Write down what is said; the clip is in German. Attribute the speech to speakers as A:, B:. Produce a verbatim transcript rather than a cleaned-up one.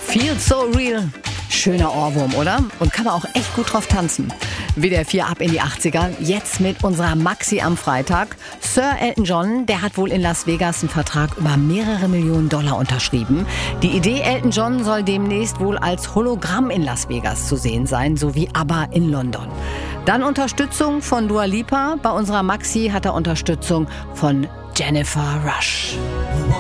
A: Feel so real. Schöner Ohrwurm, oder? Und kann man auch echt gut drauf tanzen. W D R vier ab in die achtziger. Jetzt mit unserer Maxi am Freitag. Sir Elton John, der hat wohl in Las Vegas einen Vertrag über mehrere Millionen Dollar unterschrieben. Die Idee, Elton John soll demnächst wohl als Hologramm in Las Vegas zu sehen sein, sowie ABBA in London. Dann Unterstützung von Dua Lipa. Bei unserer Maxi hat er Unterstützung von Jennifer Rush.